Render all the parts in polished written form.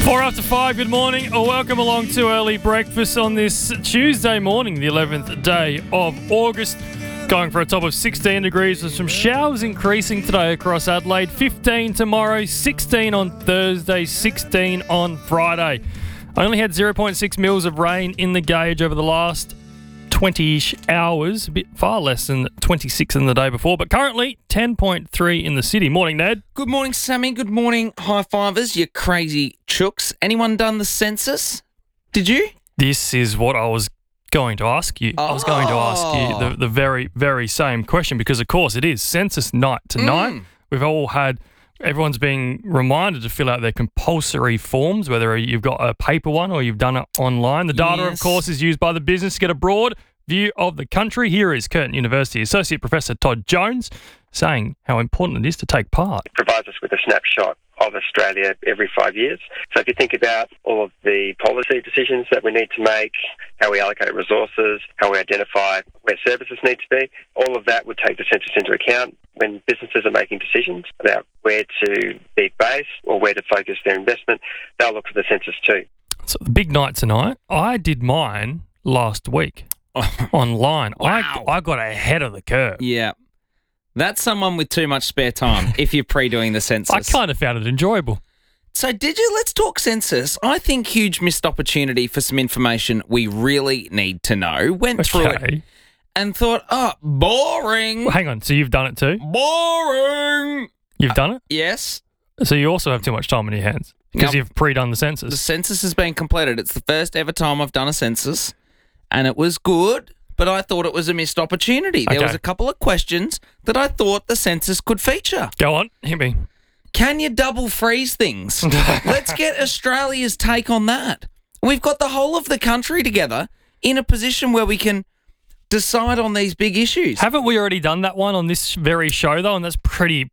4 after 5, good morning. Welcome along to Early Breakfast on this Tuesday morning, the 11th day of August. Going for a top of 16 degrees with some showers increasing today across Adelaide. 15 tomorrow, 16 on Thursday, 16 on Friday. I only had 0.6 mils of rain in the gauge over the last 20-ish hours, a bit far less than 26 in the day before, but currently 10.3 in the city. Morning, Ned. Good morning, Sammy. Good morning, high-fivers, you crazy chooks. Anyone done the census? Did you? This is what I was going to ask you. I was going to ask you the very, very same question because, of course, it is census night tonight. Everyone's being reminded to fill out their compulsory forms, whether you've got a paper one or you've done it online. The data, of course, is used by the business to get a broad view of the country. Here is Curtin University Associate Professor Todd Jones saying how important it is to take part. It provides us with a snapshot of Australia every 5 years. So if you think about all of the policy decisions that we need to make, how we allocate resources, how we identify where services need to be, all of that would take the census into account when businesses are making decisions about where to be based or where to focus their investment. They'll look for the census too. So the big night tonight, I did mine last week online. Wow. I got ahead of the curve. Yeah. That's someone with too much spare time if you're pre-doing the census. I kind of found it enjoyable. So did you? Let's talk census. I think huge missed opportunity for some information we really need to know. Went through it and thought, boring. Well, hang on. So you've done it too? Boring. You've done it? Yes. So you also have too much time on your hands because you've pre-done the census. The census has been completed. It's the first ever time I've done a census and it was good, but I thought it was a missed opportunity. There was a couple of questions that I thought the census could feature. Go on. Hit me. Can you double freeze things? Let's get Australia's take on that. We've got the whole of the country together in a position where we can decide on these big issues. Haven't we already done that one on this very show, though? And that's pretty,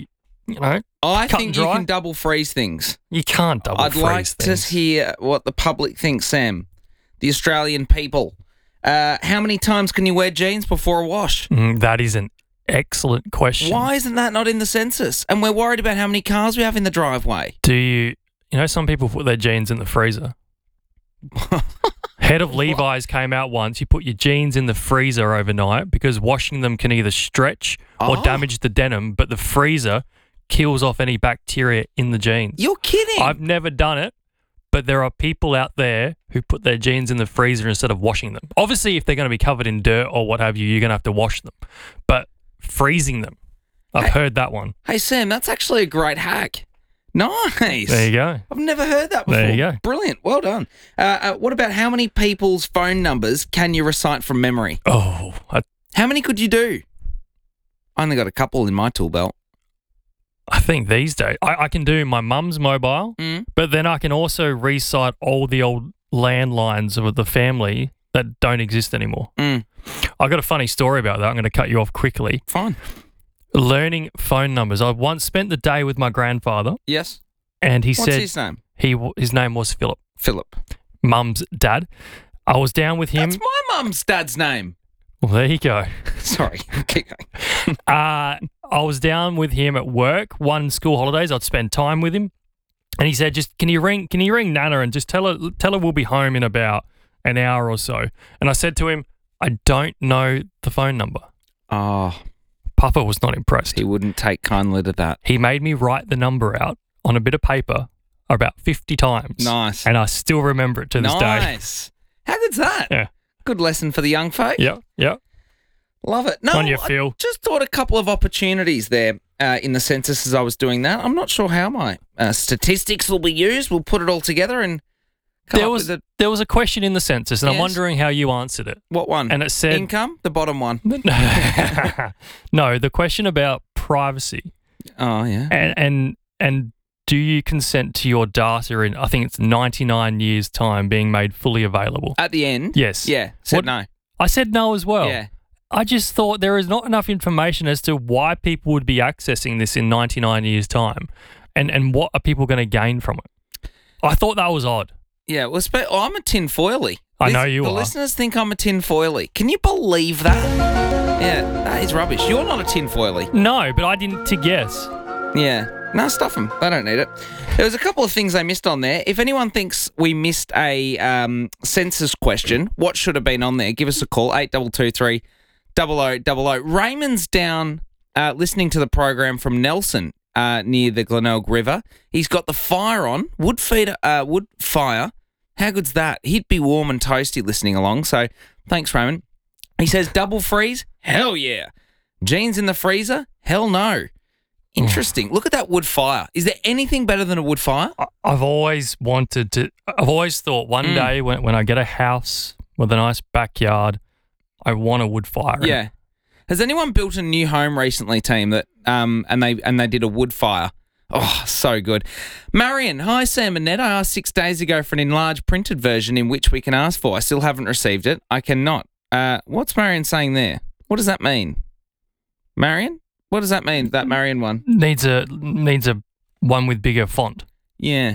I cut think and you dry. can double freeze things. You can't double freeze I'd like things. to hear what the public thinks, Sam. The Australian people. How many times can you wear jeans before a wash? That is an excellent question. Why isn't that not in the census? And we're worried about how many cars we have in the driveway. Do you know some people put their jeans in the freezer? Head of Levi's came out once. You put your jeans in the freezer overnight because washing them can either stretch or damage the denim, but the freezer kills off any bacteria in the jeans. You're kidding. I've never done it, but there are people out there who put their jeans in the freezer instead of washing them. Obviously, if they're going to be covered in dirt or what have you, you're going to have to wash them. But freezing them, I've heard that one. Hey, Sam, that's actually a great hack. Nice. There you go. I've never heard that before. There you go. Brilliant. Well done. What about how many people's phone numbers can you recite from memory? How many could you do? I only got a couple in my tool belt. I think these days I can do my mum's mobile, but then I can also recite all the old landlines of the family that don't exist anymore. I got a funny story about that. I'm going to cut you off quickly. Fine. Learning phone numbers. I once spent the day with my grandfather. Yes. And he What's said his name? His name was Philip. Philip. Mum's dad. I was down with him. That's my mum's dad's name. Well, there you go. Sorry. Keep going. I was down with him at work. One school holidays, I'd spend time with him, and he said, "Just can you ring Nana and just tell her we'll be home in about an hour or so." And I said to him, "I don't know the phone number." Oh, Papa was not impressed. he wouldn't take kindly to that. He made me write the number out on a bit of paper about 50 times. Nice. And I still remember it to this day. Nice. How good's that? Yeah. Good lesson for the young folk. Yep. Love it. No, On you, Phil. I just thought a couple of opportunities there in the census as I was doing that. I'm not sure how my statistics will be used. We'll put it all together and come There up was with there was a question in the census, and I'm Yes. wondering how you answered it. what one? And it said Income, the bottom one. No, the question about privacy Oh, yeah. and do you consent to your data in, I think it's 99 years' time, being made fully available? At the end? Yes. Yeah. Said What- no. I said no as well. Yeah. I just thought there is not enough information as to why people would be accessing this in 99 years' time and what are people going to gain from it. I thought that was odd. Yeah. Well, I'm a tinfoily. I know you the are. listeners think I'm a tinfoily. Can you believe that? Yeah, that is rubbish. You're not a tinfoily. No, but I didn't to guess. Yeah. No, stuff them. They don't need it. There was a couple of things they missed on there. If anyone thinks we missed a census question, what should have been on there? Give us a call, 8223 0000. Raymond's down listening to the program from Nelson near the Glenelg River. He's got the fire on, wood fire. How good's that? He'd be warm and toasty listening along, so thanks, Raymond. He says double freeze? Hell yeah. Jeans in the freezer? Hell no. Interesting. Look at that wood fire. Is there anything better than a wood fire? I've always thought one day when I get a house with a nice backyard, I want a wood fire. Yeah. Has anyone built a new home recently, team, that and they did a wood fire? Oh, so good. Marion, hi Sam and Ned. I asked 6 days ago for an enlarged printed version in which we can ask for. I still haven't received it. I cannot. What's Marion saying there? What does that mean? Marion? What does that mean, that Marion one? Needs a one with bigger font. Yeah.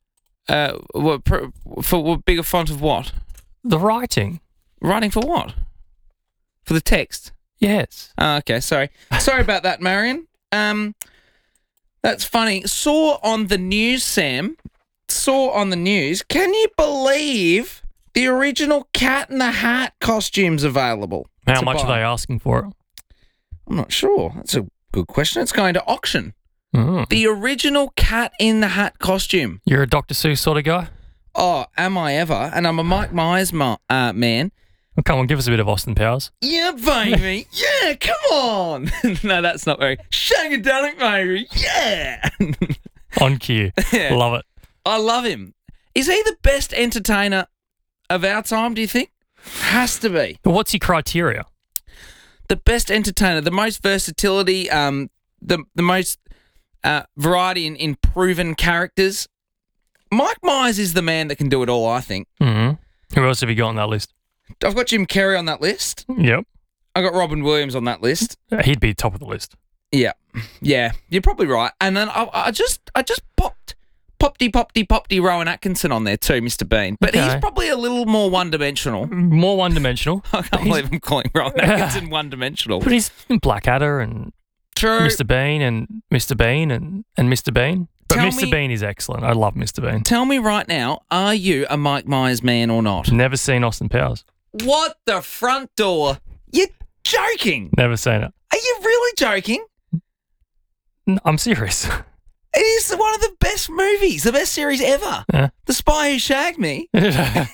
For bigger font of what? The writing. Writing for what? For the text? Yes. Oh, okay, sorry. Sorry about that, Marion. That's funny. Saw on the news, Sam. Saw on the news. Can you believe the original Cat in the Hat costume's available? How much are they asking for it? I'm not sure. That's a good question. It's going to auction. Mm. The original Cat in the Hat costume. You're a Dr. Seuss sort of guy? Oh, am I ever? And I'm a Mike Myers man. Well, come on, give us a bit of Austin Powers. Yeah, baby. Yeah, come on. No, that's not very. Shagadelic, baby. Yeah. On cue. Yeah. Love it. I love him. Is he the best entertainer of our time, do you think? Has to be. But what's your criteria? The best entertainer, the most versatility, the most variety in proven characters. Mike Myers is the man that can do it all, I think. Mm-hmm. Who else have you got on that list? I've got Jim Carrey on that list. Yep. I got Robin Williams on that list. He'd be top of the list. Yeah, you're probably right. And then I just popped Rowan Atkinson on there too, Mr. Bean. But Okay. he's probably a little more one-dimensional. More one-dimensional. I can't believe I'm calling Rowan Atkinson one-dimensional. But he's in Blackadder and True. Mr. Bean and Mr. Bean and Mr. Bean. But Tell Mr. me- Bean is excellent. I love Mr. Bean. Tell me right now, are you a Mike Myers man or not? Never seen Austin Powers. What the front door? You're joking. Never seen it. Are you really joking? I'm serious. It is one of the best movies, the best series ever. Yeah. The Spy Who Shagged Me. Yeah,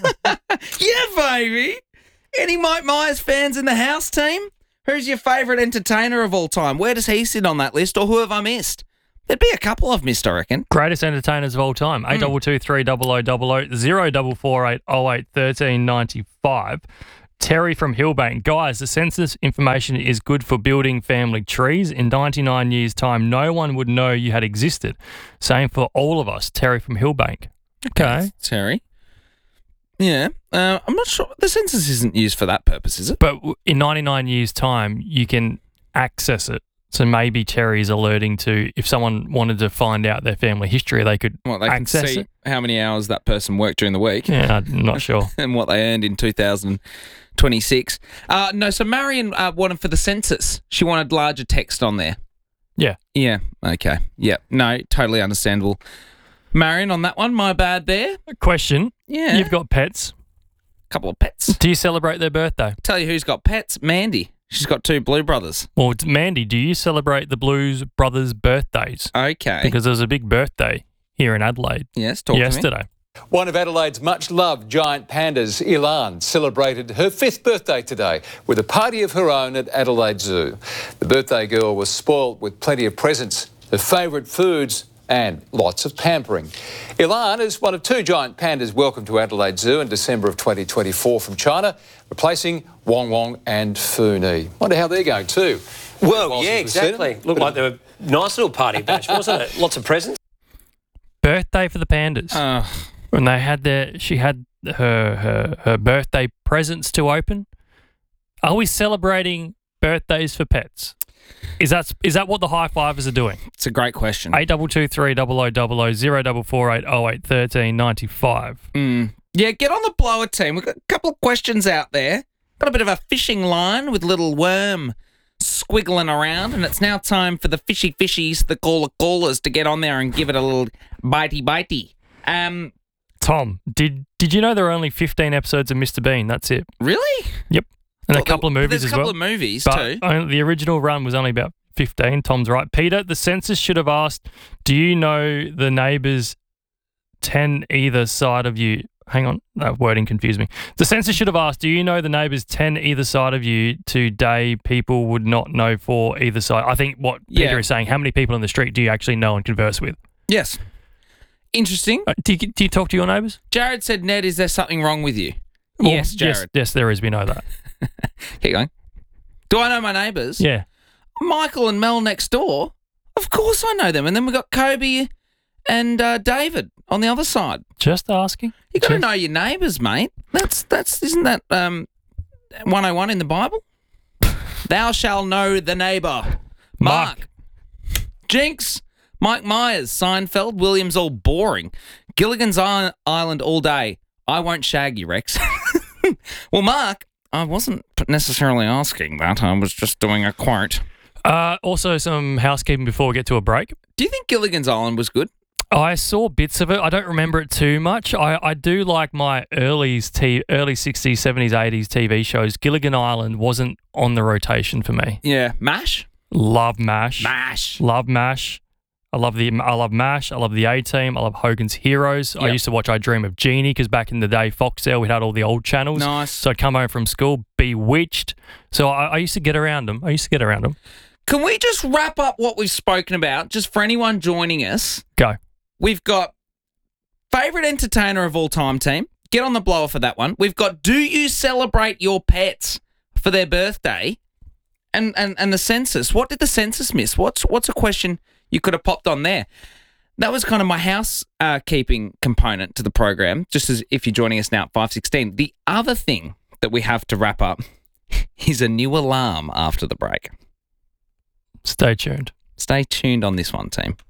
baby. Any Mike Myers fans in the house, team? Who's your favourite entertainer of all time? Where does he sit on that list, or who have I missed? There'd be a couple I've missed, I reckon. Greatest entertainers of all time. 8223 0000 0448 08 13 95. Terry from Hillbank. Guys, the census information is good for building family trees. In 99 years' time, no one would know you had existed. Same for all of us. Terry from Hillbank. Okay. Terry. Yeah. I'm not sure. The census isn't used for that purpose, is it? But in 99 years' time, you can access it. So maybe Terry's alerting to if someone wanted to find out their family history, they could Well, they can access see it. how many hours that person worked during the week. Yeah, I'm not sure. And what they earned in 2026. No, so Marion wanted for the census. She wanted larger text on there. Yeah. Yeah, okay. Yeah, no, totally understandable. Marion, on that one, my bad there. Question. Yeah. You've got pets. Couple of pets. Do you celebrate their birthday? Tell you who's got pets, Mandy. She's got 2 blue brothers. Well, it's Mandy, do you celebrate the Blues Brothers' birthdays? Okay. Because there was a big birthday here in Adelaide Yes, talk to me. yesterday. One of Adelaide's much-loved giant pandas, Ilan, celebrated her 5th birthday today with a party of her own at Adelaide Zoo. The birthday girl was spoilt with plenty of presents, her favourite foods and lots of pampering. Ilan is one of 2 giant pandas welcomed to Adelaide Zoo in December of 2024 from China, replacing Wong Wong and Funi. Wonder how they're going too. Well, While yeah, since we've seen exactly. them. Looked like they were a nice little party batch, wasn't it? Lots of presents. Birthday for the pandas. When they had she had her birthday presents to open. Are we celebrating birthdays for pets? Is that what the high fivers are doing? It's a great question. 8223 0000 0448 08 13 95. Yeah, get on the blower team. We've got a couple of questions out there. Got a bit of a fishing line with little worm squiggling around, and it's now time for the fishy fishies, the callers, to get on there and give it a little bitey. Tom, did you know there are only 15 episodes of Mr. Bean? That's it. Really? Yep. And a couple of movies as well. There's a couple of movies but too. The original run was only about 15. Tom's right. Peter, the census should have asked, do you know the neighbours 10 either side of you? Hang on, that wording confused me. The census should have asked, do you know the neighbours 10 either side of you today? People would not know for either side. I think what Peter is saying, how many people in the street do you actually know and converse with? Yes. Interesting. Do you talk to your neighbours? Jared said, Ned, is there something wrong with you? Well, Yes, Jared. Yes, there is. We know that. Keep going. Do I know my neighbours? Yeah. Michael and Mel next door? Of course I know them. And then we've got Kobe and David on the other side. Just asking. You got to know your neighbours, mate. Isn't that 101 in the Bible? Thou shalt know the neighbour. Mark. Jinx. Mike Myers. Seinfeld. Williams all boring. Gilligan's Island all day. I won't shag you, Rex. Well, Mark, I wasn't necessarily asking that. I was just doing a quote. Also, some housekeeping before we get to a break. Do you think Gilligan's Island was good? I saw bits of it. I don't remember it too much. I do like my early 60s, 70s, 80s TV shows. Gilligan Island wasn't on the rotation for me. Yeah. MASH? Love MASH. MASH. Love MASH. I love MASH. I love the A-Team. I love Hogan's Heroes. Yep. I used to watch I Dream of Jeannie because back in the day, Foxtel, we had all the old channels. Nice. So I'd come home from school, Bewitched. So I used to get around them. Can we just wrap up what we've spoken about, just for anyone joining us? Go. We've got favourite entertainer of all time team. Get on the blower for that one. We've got do you celebrate your pets for their birthday? And the census. What did the census miss? What's a question you could have popped on there? That was kind of my housekeeping component to the program, just as if you're joining us now at 5:16. The other thing that we have to wrap up is a new alarm after the break. Stay tuned. Stay tuned on this one, team.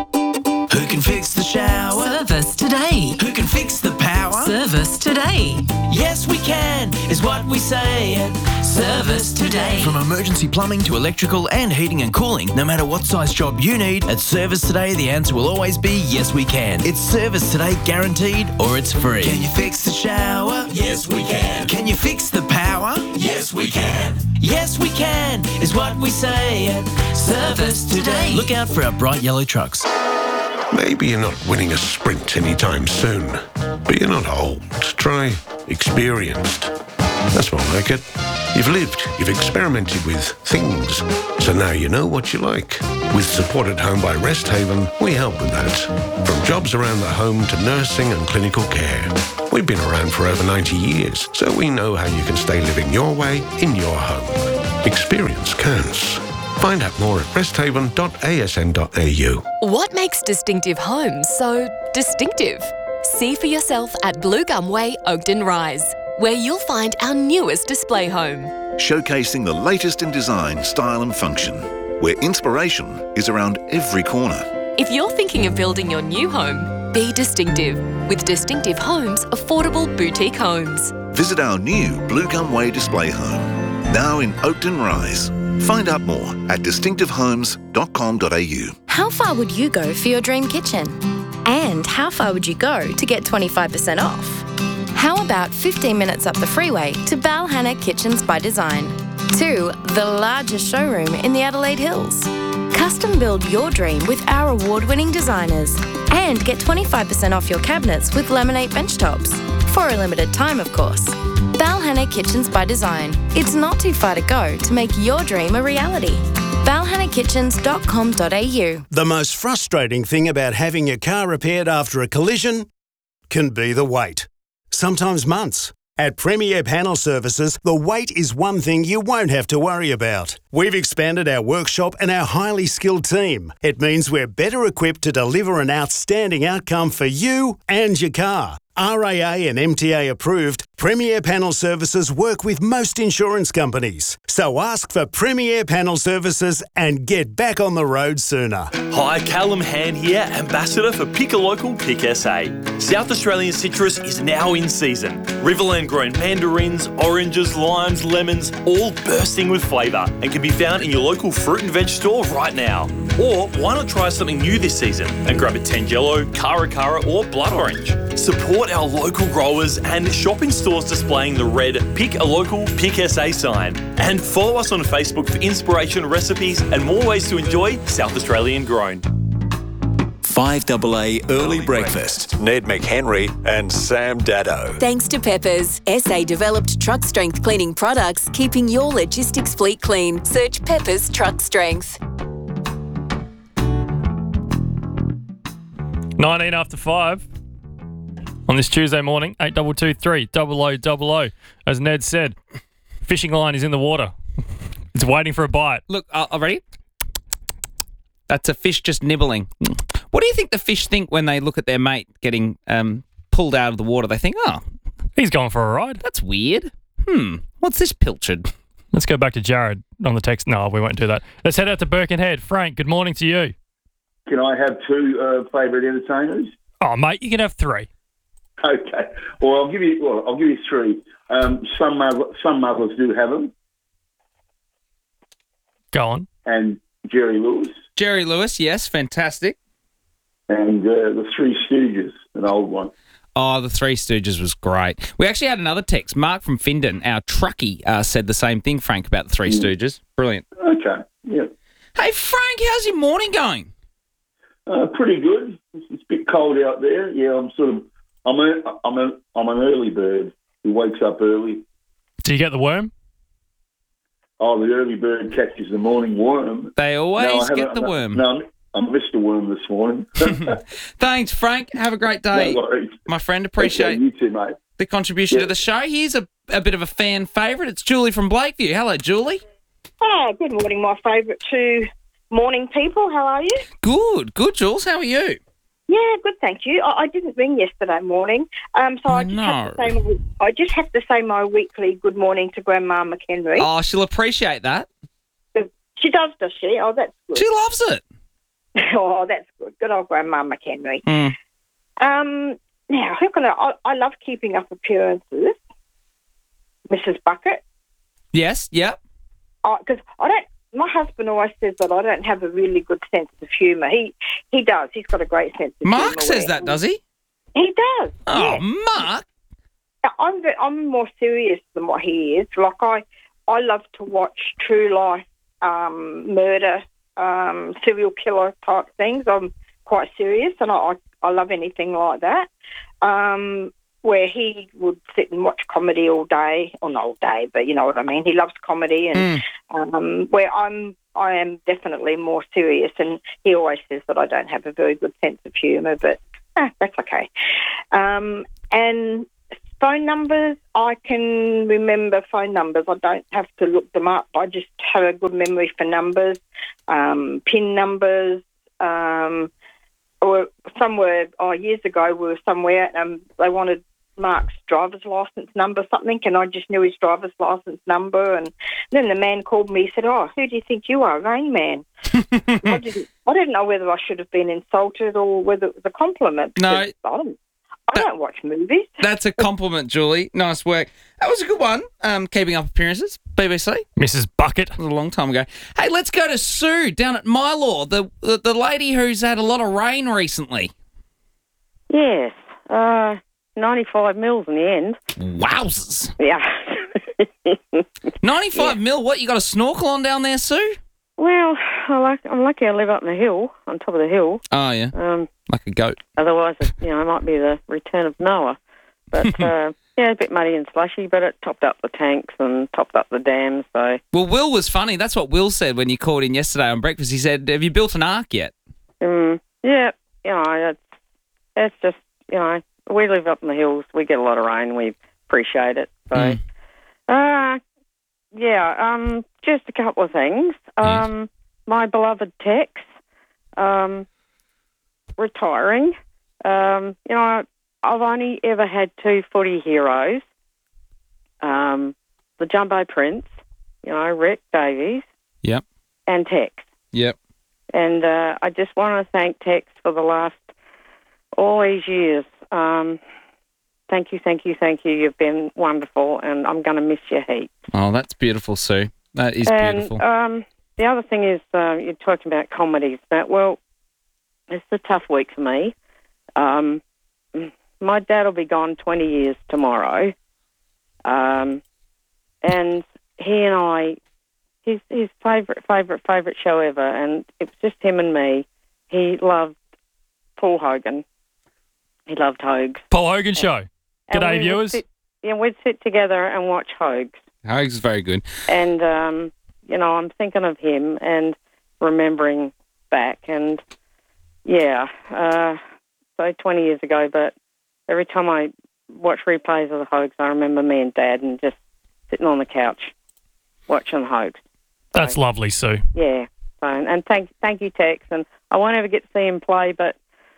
Who can fix the shower? Service today. Who can fix the power? Service today. Yes, we can, is what we say at Service Today. From emergency plumbing to electrical and heating and cooling, no matter what size job you need, at Service Today, the answer will always be yes, we can. It's Service Today guaranteed or it's free. Can you fix the shower? Yes, we can. Can you fix the power? Yes, we can. Yes, we can, is what we say at Service Today. Look out for our bright yellow trucks. Maybe you're not winning a sprint anytime soon, but you're not old. Try experienced. That's more like it. You've lived, you've experimented with things, so now you know what you like. With Support at Home by Rest Haven, we help with that. From jobs around the home to nursing and clinical care. We've been around for over 90 years, so we know how you can stay living your way in your home. Experience counts. Find out more at resthaven.asn.au. What makes Distinctive Homes so distinctive? See for yourself at Blue Gum Way, Oakden Rise, where you'll find our newest display home. Showcasing the latest in design, style and function, where inspiration is around every corner. If you're thinking of building your new home, be distinctive with Distinctive Homes affordable boutique homes. Visit our new Blue Gum Way display home, now in Oakden Rise. Find out more at distinctivehomes.com.au. How far would you go for your dream kitchen? And how far would you go to get 25% off? How about 15 minutes up the freeway to Balhanna Kitchens by Design, to the largest showroom in the Adelaide Hills? Custom build your dream with our award-winning designers and get 25% off your cabinets with laminate benchtops. For a limited time, of course. Balhanna Kitchens by Design. It's not too far to go to make your dream a reality. balhannakitchens.com.au. The most frustrating thing about having your car repaired after a collision can be the wait. Sometimes months. At Premier Panel Services, the wait is one thing you won't have to worry about. We've expanded our workshop and our highly skilled team. It means we're better equipped to deliver an outstanding outcome for you and your car. RAA and MTA approved, Premier Panel Services work with most insurance companies. So ask for Premier Panel Services and get back on the road sooner. Hi, Callum Hand here, Ambassador for Pick a Local, Pick SA. South Australian citrus is now in season. Riverland grown mandarins, oranges, limes, lemons, all bursting with flavour and can be found in your local fruit and veg store right now. Or why not try something new this season and grab a Tangelo, Cara Cara or Blood Orange. Support our local growers and shop in stores displaying the red Pick a Local, Pick SA sign. And follow us on Facebook for inspiration, recipes and more ways to enjoy South Australian grown. 5AA Early Breakfast. Ned McHenry and Sam Daddo. Thanks to Peppers, SA developed truck strength cleaning products, keeping your logistics fleet clean. Search Peppers Truck Strength. 19 after 5 on this Tuesday morning, 8223 0000. As Ned said, fishing line is in the water. It's waiting for a bite. Look, ready? That's a fish just nibbling. What do you think the fish think when they look at their mate getting pulled out of the water? They think, oh, he's going for a ride. That's weird. What's this pilchard? Let's go back to Jared on the text. No, we won't do that. Let's head out to Birkenhead. Frank, good morning to you. Can I have two favourite entertainers? Oh, mate, you can have three. Okay. Well, I'll give you three. Some mothers do have them. Go on. And Jerry Lewis. Jerry Lewis, yes, fantastic. And the Three Stooges, an old one. Oh, the Three Stooges was great. We actually had another text. Mark from Findon, our truckie, said the same thing, Frank, about the Three Stooges. Brilliant. Okay. Yeah. Hey, Frank, how's your morning going? Pretty good. It's a bit cold out there. Yeah, I'm an early bird who wakes up early. Do you get the worm? Oh, the early bird catches the morning worm. They always get the worm. No, I missed the worm this morning. Thanks, Frank. Have a great day. No worries. My friend, appreciate you too, mate. the contribution to the show. Here's a bit of a fan favourite. It's Julie from Blakeview. Hello, Julie. Oh, good morning, my favourite two morning people. How are you? Good, Jules. How are you? Yeah, good, thank you. I didn't ring yesterday morning, so I just have to say my weekly good morning to Grandma McHenry. Oh, she'll appreciate that. She does she? Oh, that's good. She loves it. Oh, that's good. Good old Grandma McHenry. Now, I love keeping up appearances. Mrs. Bucket. Yes, yep. Because my husband always says that I don't have a really good sense of humour. He does. He's got a great sense of humour. Mark says that, does he? He does. Oh, yes. Mark. I'm more serious than what he is. Like I love to watch true life murder, serial killer type things. I'm quite serious, and I love anything like that. Where he would sit and watch comedy all day, or not all day, but you know what I mean. He loves comedy, and where I am definitely more serious. And he always says that I don't have a very good sense of humour, but that's okay. And phone numbers, I can remember phone numbers. I don't have to look them up. I just have a good memory for numbers, PIN numbers. Or somewhere, years ago, we were somewhere, they wanted Mark's driver's licence number, something, and I just knew his driver's licence number. And then the man called me, he said, "Oh, who do you think you are, Rain Man?" I didn't know whether I should have been insulted or whether it was a compliment. No. I don't watch movies. That's a compliment, Julie. Nice work. That was a good one. Keeping up appearances, BBC. Mrs. Bucket. That was a long time ago. Hey, let's go to Sue down at Mylor, the lady who's had a lot of rain recently. Yes. 95 mils in the end. Wowzers. Yeah. 95 mil? What, you got a snorkel on down there, Sue? Well, I'm lucky I live up on the hill, on top of the hill. Oh, yeah. Like a goat. Otherwise, it might be the return of Noah. But, yeah, a bit muddy and slushy, but it topped up the tanks and topped up the dams, so... Well, Will was funny. That's what Will said when you called in yesterday on breakfast. He said, have you built an ark yet? Yeah, it's just, we live up in the hills. We get a lot of rain. We appreciate it. So, just a couple of things. Yes. My beloved Tex, retiring. I've only ever had two footy heroes, the Jumbo Prince, Rick Davies, Yep. and Tex. Yep. And I just want to thank Tex for the last all these years. Thank you. You've been wonderful, and I'm going to miss you heaps. Oh, that's beautiful, Sue. That is beautiful. The other thing is you're talking about comedies. Well, it's a tough week for me. My dad will be gone 20 years tomorrow. And he and I, his favourite show ever, and it was just him and me. He loved Paul Hogan. He loved Hogs. Paul Hogan Show. G'day, viewers. We'd sit together and watch Hogs. Hogs is very good. And, I'm thinking of him and remembering back. And, so 20 years ago, but every time I watch replays of the Hogs, I remember me and Dad and just sitting on the couch watching the Hogs. That's lovely, Sue. Yeah. So, and thank you, Tex. And I won't ever get to see him play, but,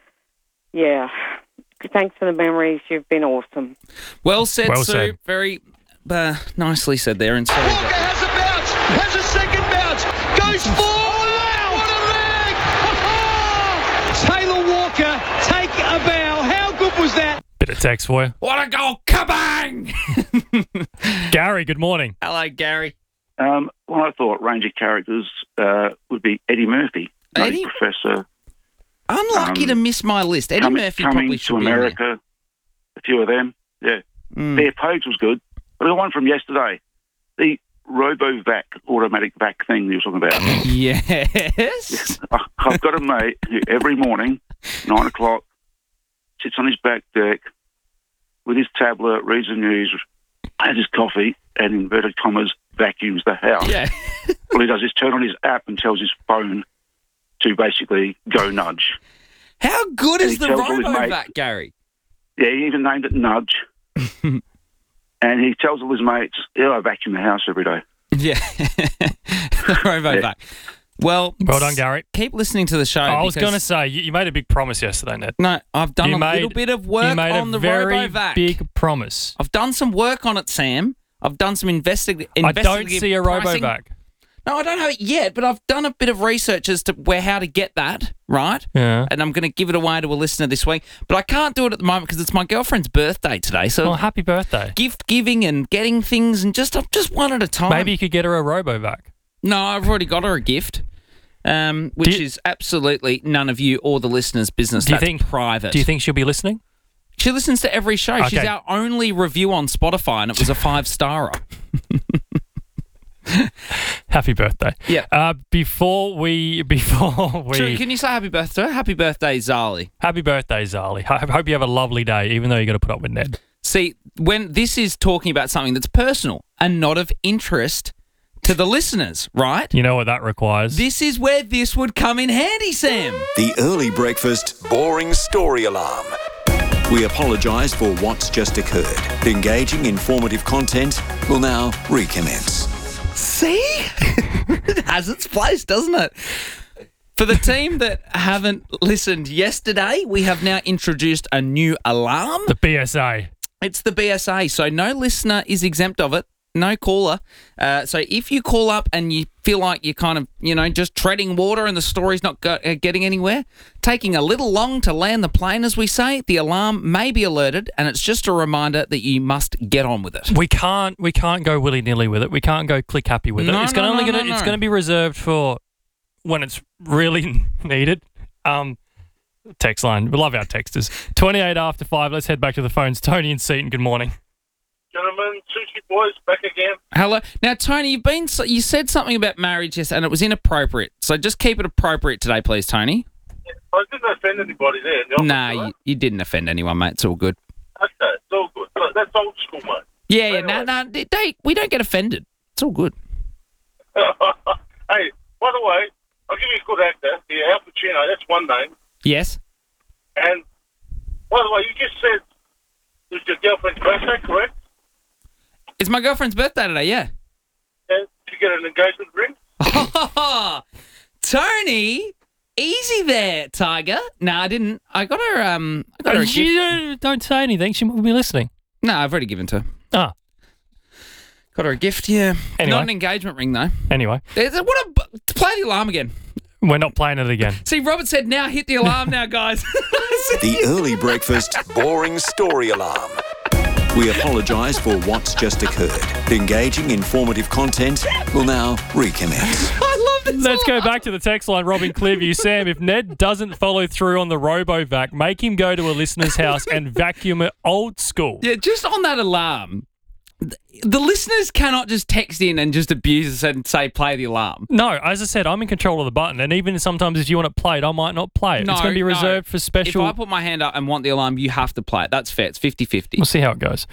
thanks for the memories. You've been awesome. Well said, Well Sue. said. Very nicely said there. And sorry. Walker has a bounce, has a second bounce, goes forward. What a leg! Taylor Walker, take a bow. How good was that? Bit of text for you. What a goal! Kabang! Gary, good morning. Hello, Gary. Well, I thought range of characters would be Eddie Murphy, Eddie? Professor. Unlucky to miss my list. Eddie Murphy coming probably should to be in there. America. A few of them, yeah. Bear Pogues was good. But the one from yesterday, the RoboVac, automatic vac thing you were talking about. Yes. I've got a mate who every morning, 9 o'clock, sits on his back deck with his tablet, reads the news, has his coffee, and inverted commas, vacuums the house. Yeah. All he does is turn on his app and tells his phone to basically go nudge. How good is the tells all his RoboVac, mates- Gary? Yeah, he even named it Nudge. And he tells all his mates, I vacuum the house every day. Yeah. The RoboVac. Well done, Gary. Keep listening to the show. I was because- going to say, you made a big promise yesterday, Ned. No, I've done You a made- little bit of work you made on a the very RoboVac. big promise. I've done some work on it, Sam. I've done some investigative. I don't see a RoboVac. No, I don't have it yet, but I've done a bit of research as to how to get that, right? Yeah. And I'm going to give it away to a listener this week. But I can't do it at the moment because it's my girlfriend's birthday today. So Well, happy birthday. gift giving and getting things and just one at a time. Maybe you could get her a RoboVac. No, I've already got her a gift, which is absolutely none of you or the listeners' business. That's private. Do you think she'll be listening? She listens to every show. Okay. She's our only review on Spotify, and it was a 5-starer. Happy birthday. Yeah. Before we. True, can you say happy birthday? Happy birthday, Zali. Happy birthday, Zali. I hope you have a lovely day, even though you got to put up with Ned. See, when this is talking about something that's personal and not of interest to the listeners, right? You know what that requires? This is where this would come in handy, Sam. The early breakfast boring story alarm. We apologise for what's just occurred. Engaging informative content will now recommence. See? It has its place, doesn't it? For the team that haven't listened yesterday, we have now introduced a new alarm. The BSA. It's the BSA, so no listener is exempt of it. No caller. So if you call up and you feel like you're kind of, just treading water and the story's not getting anywhere, taking a little long to land the plane, as we say, the alarm may be alerted, and it's just a reminder that you must get on with it. We can't go willy-nilly with it. We can't go click happy with it. No, It's no, going no. to be reserved for when it's really needed. Text line. We love our texters. 28 after 5. Let's head back to the phones. Tony and Seaton, good morning. Gentlemen, Sushi Boys, back again. Hello. Now, Tony, you said something about marriage, yes, and it was inappropriate. So just keep it appropriate today, please, Tony. I didn't offend anybody there. In the office, Nah, right? you didn't offend anyone, mate. It's all good. Okay, it's all good. Look, that's old school, mate. Yeah, we don't get offended. It's all good. Hey, by the way, I'll give you a good actor. Yeah, Al Pacino, that's one name. Yes. And, by the way, you just said it was your girlfriend's birthday, correct? It's my girlfriend's birthday today, yeah. And did you get an engagement ring? Tony, easy there, Tiger. No, I didn't. I got her. I got her a gift. Don't say anything. She will be listening. No, I've already given to her. Ah. Got her a gift, yeah. Anyway. Not an engagement ring, though. Anyway, Play the alarm again. we're not playing it again. See, Robert said, now hit the alarm now, guys. The early breakfast boring story alarm. We apologise for what's just occurred. Engaging informative content will now recommence. I love this. Let's go back to the text line, Robin Clearview. Sam, if Ned doesn't follow through on the RoboVac, make him go to a listener's house and vacuum it old school. Yeah, just on that alarm, the listeners cannot just text in and just abuse us and say, play the alarm. No, as I said, I'm in control of the button, and even sometimes if you want it played, I might not play it. It's going to be reserved for special... If I put my hand up and want the alarm, you have to play it. That's fair. It's 50-50. We'll see how it goes.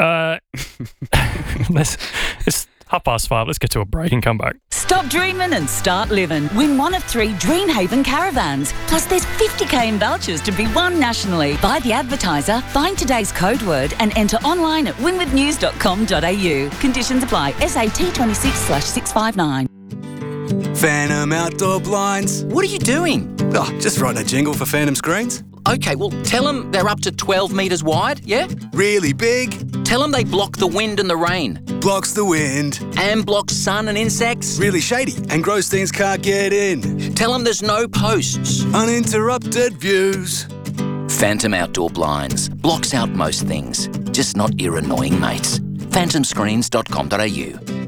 It's 5:30. Let's get to a break and come back. Stop dreaming and start living. Win one of 3 Dreamhaven caravans. Plus, there's 50k in vouchers to be won nationally. Buy the advertiser, find today's code word, and enter online at winwithnews.com.au. Conditions apply. SAT 26/659. Phantom Outdoor Blinds. What are you doing? Oh, just writing a jingle for Phantom Screens. Okay, well, tell them they're up to 12 metres wide, yeah? Really big. Tell them they block the wind and the rain. Blocks the wind. And blocks sun and insects. Really shady, and gross things can't get in. Tell them there's no posts. Uninterrupted views. Phantom Outdoor Blinds. Blocks out most things, just not your annoying mates. phantomscreens.com.au.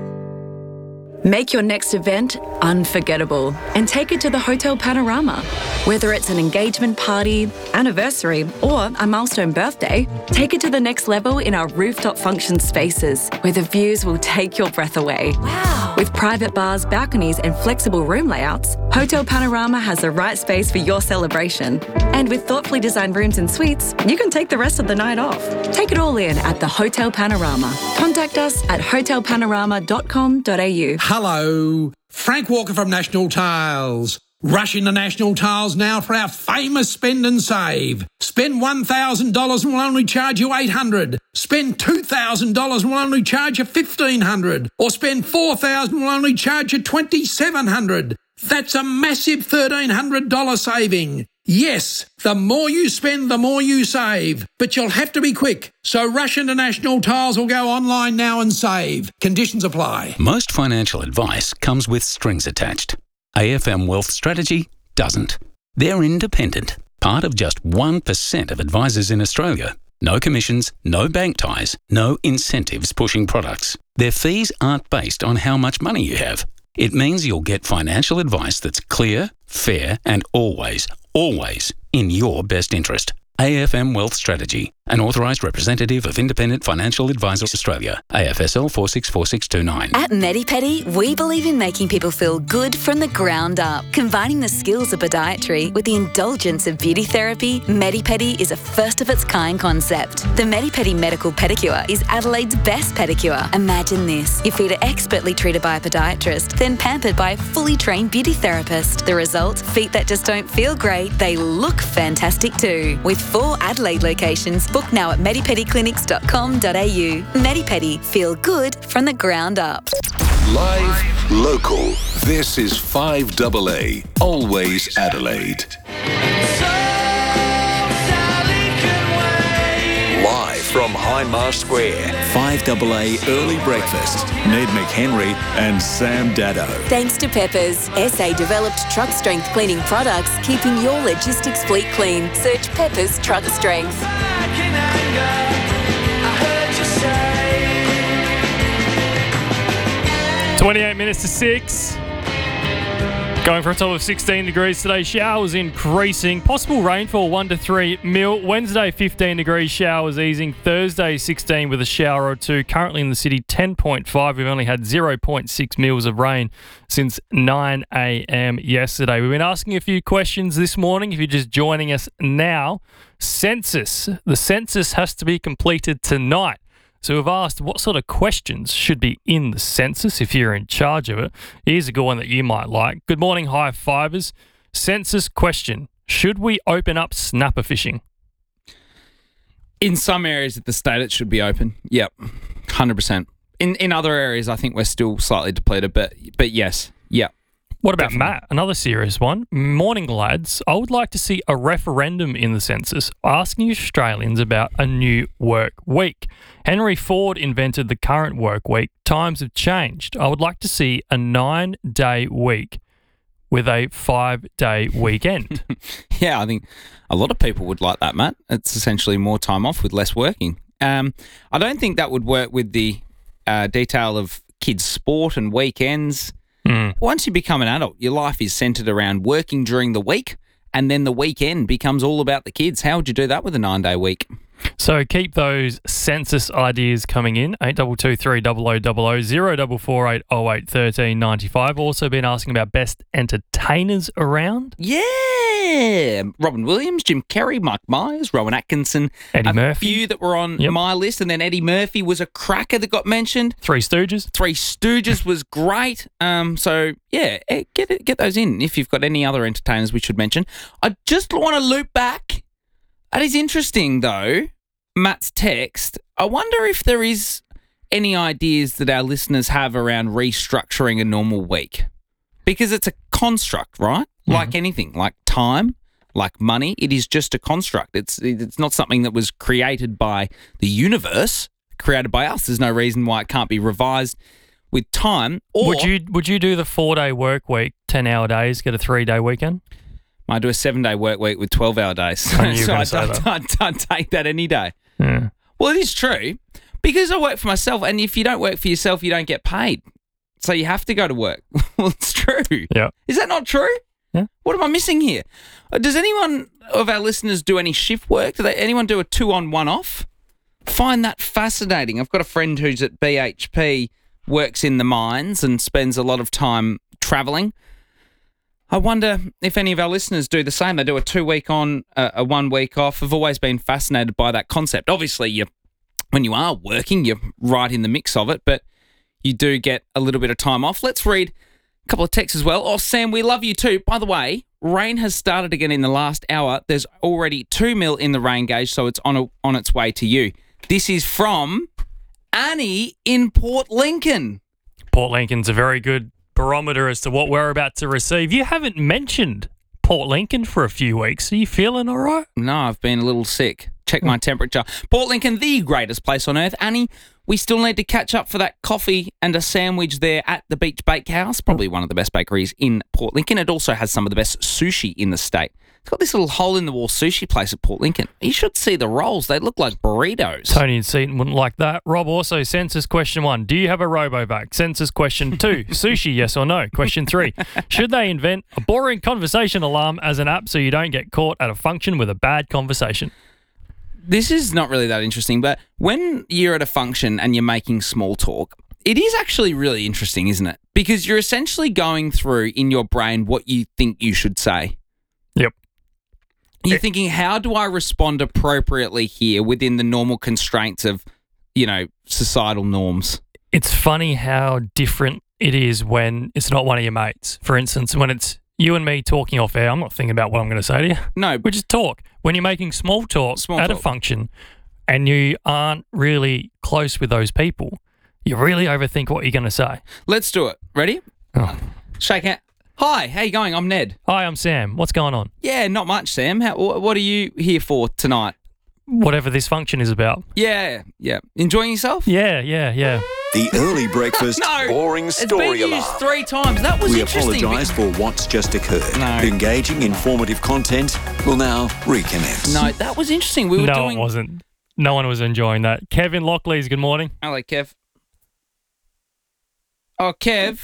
Make your next event unforgettable and take it to the Hotel Panorama. Whether it's an engagement party, anniversary, or a milestone birthday, take it to the next level in our rooftop function spaces, where the views will take your breath away. Wow! With private bars, balconies, and flexible room layouts, Hotel Panorama has the right space for your celebration. And with thoughtfully designed rooms and suites, you can take the rest of the night off. Take it all in at the Hotel Panorama. Contact us at hotelpanorama.com.au. Hello, Frank Walker from National Tiles. Rush into National Tiles now for our famous spend and save. Spend $1,000 and we'll only charge you $800. Spend $2,000 and we'll only charge you $1,500. Or spend $4,000 and we'll only charge you $2,700. That's a massive $1,300 saving. Yes, the more you spend, the more you save. But you'll have to be quick. So rush into National Tiles or go online now and save. Conditions apply. Most financial advice comes with strings attached. AFM Wealth Strategy doesn't. They're independent, part of just 1% of advisors in Australia. No commissions, no bank ties, no incentives pushing products. Their fees aren't based on how much money you have. It means you'll get financial advice that's clear, fair, and always in your best interest. AFM Wealth Strategy, an authorised representative of Independent Financial Advisors Australia, AFSL 464629. At MediPedi, we believe in making people feel good from the ground up. Combining the skills of podiatry with the indulgence of beauty therapy, MediPedi is a first-of-its-kind concept. The MediPedi Medical Pedicure is Adelaide's best pedicure. Imagine this. Your feet are expertly treated by a podiatrist, then pampered by a fully trained beauty therapist. The result? Feet that just don't feel great, they look fantastic too. With 4 Adelaide locations, book now at medipediclinics.com.au. MediPedi, feel good from the ground up. Live, local. This is 5AA, always Adelaide. Live from Hindmarsh Square, 5AA Early Breakfast. Ned McHenry and Sam Dado. Thanks to Peppers, SA-developed truck strength cleaning products, keeping your logistics fleet clean. Search Peppers Truck Strength. 28 minutes to 6. Going for a top of 16 degrees today. Showers increasing. Possible rainfall 1 to 3 mil. Wednesday 15 degrees. Showers easing. Thursday 16 with a shower or two. Currently in the city 10.5. We've only had 0.6 mils of rain since 9 a.m. yesterday. We've been asking a few questions this morning. If you're just joining us now, census. The census has to be completed tonight. So we've asked what sort of questions should be in the census if you're in charge of it. Here's a good one that you might like. Good morning, high fivers. Census question. Should we open up snapper fishing? In some areas of the state, it should be open. Yep, 100%. In other areas, I think we're still slightly depleted, but yes, yep. What about Matt? Another serious one. Morning, lads. I would like to see a referendum in the census asking Australians about a new work week. Henry Ford invented the current work week. Times have changed. I would like to see a 9-day week with a 5-day weekend. Yeah, I think a lot of people would like that, Matt. It's essentially more time off with less working. I don't think that would work with the detail of kids' sport and weekends. Once you become an adult, your life is centred around working during the week, and then the weekend becomes all about the kids. How would you do that with a 9-day week? So keep those census ideas coming in. 8223 0000 0448 08 13 95. Also been asking about best entertainers around. Yeah. Robin Williams, Jim Carrey, Mike Myers, Rowan Atkinson. Eddie Murphy. A few that were on my list. And then Eddie Murphy was a cracker that got mentioned. Three Stooges. Three Stooges was great. So, yeah, get those in if you've got any other entertainers we should mention. I just want to loop back. That is interesting, though, Matt's text. I wonder if there is any ideas that our listeners have around restructuring a normal week. Because it's a construct, right? Mm-hmm. Like anything, like time, like money, it is just a construct. It's not something that was created by the universe, created by us. There's no reason why it can't be revised with time. Or would you do the 4-day work week, 10-hour days, get a 3-day weekend? I do a 7-day work week with 12-hour days. So I'd take that any day. Yeah. Well, it is true because I work for myself, and if you don't work for yourself, you don't get paid. So you have to go to work. Well, it's true. Yeah. Is that not true? Yeah. What am I missing here? Does anyone of our listeners do any shift work? Anyone do a 2-on, 1-off? Find that fascinating. I've got a friend who's at BHP, works in the mines and spends a lot of time travelling. I wonder if any of our listeners do the same. They do a 2-week on, a 1 week off. I've always been fascinated by that concept. Obviously, when you are working, you're right in the mix of it, but you do get a little bit of time off. Let's read a couple of texts as well. Oh, Sam, we love you too. By the way, rain has started again in the last hour. There's already 2 mil in the rain gauge, so it's on its way to you. This is from Annie in Port Lincoln. Port Lincoln's a very good barometer as to what we're about to receive. You haven't mentioned Port Lincoln for a few weeks. Are you feeling all right? No, I've been a little sick. Check my temperature. Port Lincoln, the greatest place on earth. Annie, we still need to catch up for that coffee and a sandwich there at the Beach Bakehouse. Probably one of the best bakeries in Port Lincoln. It also has some of the best sushi in the state. It's got this little hole-in-the-wall sushi place at Port Lincoln. You should see the rolls. They look like burritos. Tony and Seaton wouldn't like that. Rob, also, census question 1. Do you have a RoboVac? Census question 2. Sushi, yes or no? Question 3. Should they invent a boring conversation alarm as an app so you don't get caught at a function with a bad conversation? This is not really that interesting, but when you're at a function and you're making small talk, it is actually really interesting, isn't it? Because you're essentially going through in your brain what you think you should say. Yep. You're thinking, how do I respond appropriately here within the normal constraints of, societal norms? It's funny how different it is when it's not one of your mates. For instance, when it's you and me talking off air, I'm not thinking about what I'm going to say to you. No. We just talk. When you're making small talk at a function and you aren't really close with those people, you really overthink what you're going to say. Let's do it. Ready? Oh. Shake hand. Hi, how you going? I'm Ned. Hi, I'm Sam. What's going on? Yeah, not much, Sam. What are you here for tonight? Whatever this function is about. Yeah. Enjoying yourself? Yeah. The early breakfast boring story alarm. It's been used 3 times. That was interesting. We apologise for what's just occurred. No. Engaging informative content will now recommence. No, that was interesting. We were No, it wasn't. No one was enjoying that. Kevin Lockleys, good morning. Hello, Kev. Oh, Kev.